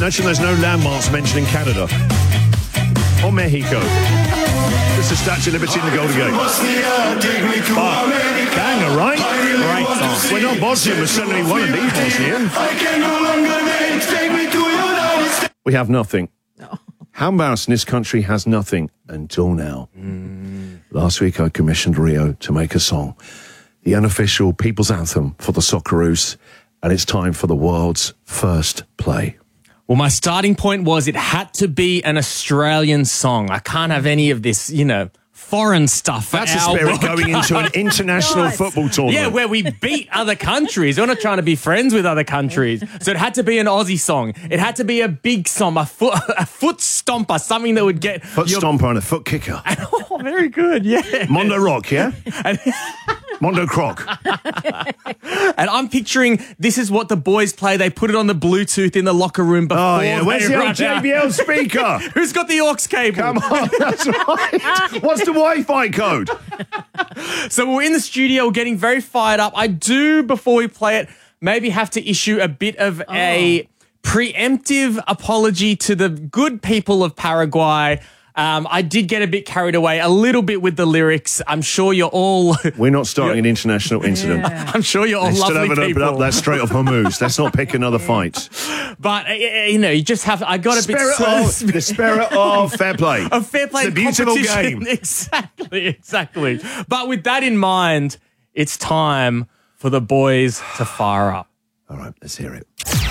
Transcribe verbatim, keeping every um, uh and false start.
Notice there's no landmarks mentioned in Canada or Mexico. Just the Statue of Liberty and the Golden Gate. Oh, banger, right? Great song. We're not Bosnian, we're certainly one of these Bosnian. We have nothing. No. How embarrassing, this country has nothing until now. Mm. Last week I commissioned Rio to make a song, the unofficial people's anthem for the Socceroos, and it's time for the world's first play. Well, my starting point was it had to be an Australian song. I can't have any of this, you know, foreign stuff. That's the spirit going into an international Nice. football tournament. Yeah, where we beat other countries. We're not trying to be friends with other countries. So it had to be an Aussie song. It had to be a big song, a foot, a foot stomper, something that would get... Foot your... stomper and a foot kicker. Oh, very good, yeah. Mondo Rock, yeah? Mondo Croc. And I'm picturing this is what the boys play. They put it on the Bluetooth in the locker room before Oh, yeah. Where's they the run old J B L out. speaker? Who's got the aux cable? Come on, that's right. What's the Wi-Fi code? So we're in the studio getting very fired up. I do, before we play it, maybe have to issue a bit of oh. a preemptive apology to the good people of Paraguay. Um, I did get a bit carried away a little bit with the lyrics. I'm sure you're all... We're not starting an international incident. Yeah. I'm sure you're all they lovely still haven't people. opened up that Strait of Hormuz. Let's not pick another fight. But, uh, you know, you just have... I got a spirit bit... Of, the spirit of fair play. Of fair play. It's a beautiful competition. game. Exactly, exactly. But with that in mind, it's time for the boys to fire up. All right, let's hear it.